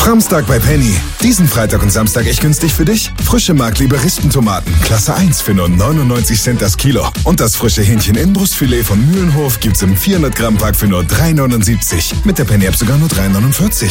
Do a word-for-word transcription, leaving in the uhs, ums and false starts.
Framstag bei Penny. Diesen Freitag und Samstag echt günstig für dich. Frische Markliebe Rispentomaten, Klasse eins für nur neunundneunzig Cent das Kilo. Und das frische Hähnchen Inbrustfilet von Mühlenhof gibt's im vierhundert Gramm Pack für nur drei neunundsiebzig. Mit der Penny-App sogar nur drei neunundvierzig.